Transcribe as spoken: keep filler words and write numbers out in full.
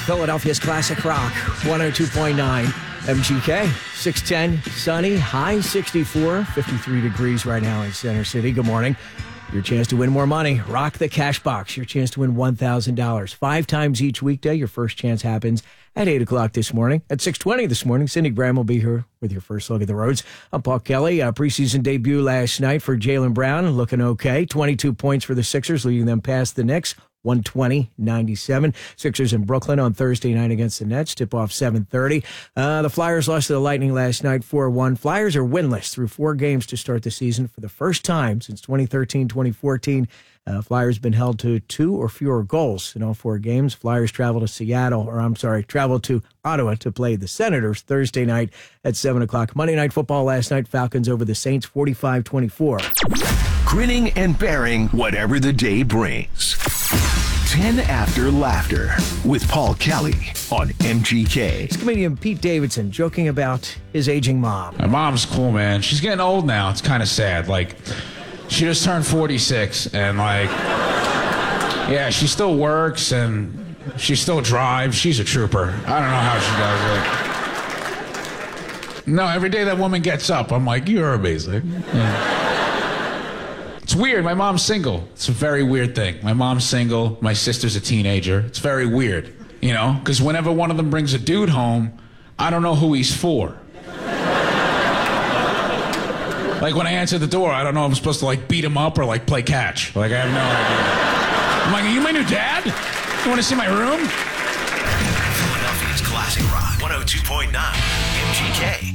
Philadelphia's Classic Rock, one oh two point nine M G K. six ten, sunny, high sixty-four, fifty-three degrees right now in Center City. Good morning. Your chance to win more money. Rock the Cash Box. Your chance to win one thousand dollars. Five times each weekday. Your first chance happens at eight o'clock this morning. At six twenty this morning, Cindy Graham will be here with your first look at the roads. I'm Paul Kelly. A preseason debut last night for Jaylen Brown. Looking okay. twenty-two points for the Sixers, leading them past the Knicks. one twenty ninety-seven. Sixers in Brooklyn on Thursday night against the Nets. Tip-off seven thirty. Uh, the Flyers lost to the Lightning last night four one. Flyers are winless through four games to start the season for the first time since twenty thirteen twenty fourteen. Uh, Flyers been held to two or fewer goals in all four games. Flyers travel to Seattle, or I'm sorry, travel to Ottawa to play the Senators Thursday night at seven o'clock. Monday Night Football last night, Falcons over the Saints forty-five twenty-four. Grinning and bearing whatever the day brings. ten after Laughter with Paul Kelly on M G K. It's comedian Pete Davidson joking about his aging mom. My mom's cool, man. She's getting old now. It's kind of sad. Like, she just turned forty-six, and like, yeah, she still works and she still drives. She's a trooper. I don't know how she does it. No, every day that woman gets up, I'm like, you're amazing. Yeah. It's weird. My mom's single. It's a very weird thing. My mom's single. My sister's a teenager. It's very weird, you know, because whenever one of them brings a dude home, I don't know who he's for. Like, when I answer the door, I don't know if I'm supposed to, like, beat him up or, like, play catch. Like, I have no idea. I'm like, are you my new dad? You want to see my room? Philadelphia's Classic Rock, one oh two point nine M G K.